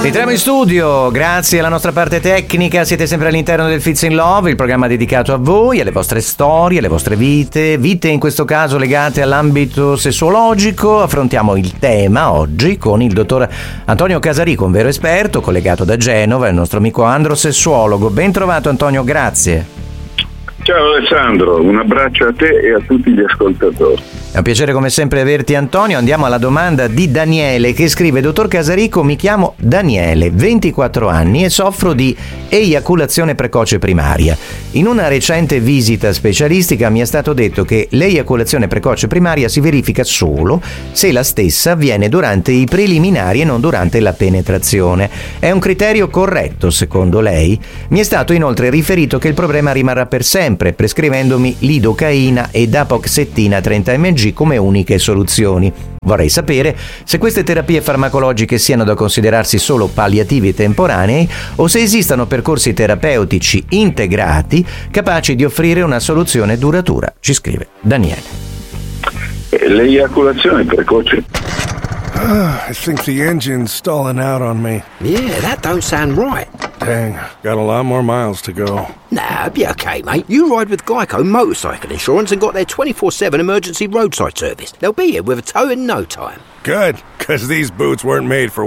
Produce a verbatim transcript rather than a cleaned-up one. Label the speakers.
Speaker 1: Rientriamo in studio, grazie alla nostra parte tecnica, siete sempre all'interno del Fits in Love, il programma dedicato a voi, alle vostre storie, alle vostre vite, vite in questo caso legate all'ambito sessuologico. Affrontiamo il tema oggi con il dottor Antonio Casarico, un vero esperto, collegato da Genova, il nostro amico androsessuologo. Ben trovato Antonio, grazie.
Speaker 2: Ciao Alessandro, un abbraccio a te e a tutti gli ascoltatori.
Speaker 1: È un piacere come sempre averti Antonio. Andiamo alla domanda di Daniele che scrive: dottor Casarico, mi chiamo Daniele, ventiquattro anni e soffro di eiaculazione precoce primaria. In una recente visita specialistica mi è stato detto che l'eiaculazione precoce primaria si verifica solo se la stessa avviene durante i preliminari e non durante la penetrazione. È un criterio corretto secondo lei? Mi è stato inoltre riferito che il problema rimarrà per sempre, prescrivendomi lidocaina ed apoxettina trenta milligrammi come uniche soluzioni. Vorrei sapere se queste terapie farmacologiche siano da considerarsi solo palliativi e temporanei o se esistano percorsi terapeutici integrati capaci di offrire una soluzione duratura, ci scrive Daniele.
Speaker 2: L'eiaculazione precoce.
Speaker 3: I think the engine's stalling out on me.
Speaker 4: Yeah, that don't sound right.
Speaker 3: Dang, got a lot more miles to go.
Speaker 4: Nah, be okay, mate. You ride with Geico Motorcycle Insurance and got their twenty-four seven emergency roadside service. They'll be here with a tow in no time.
Speaker 3: Good, because these boots weren't made for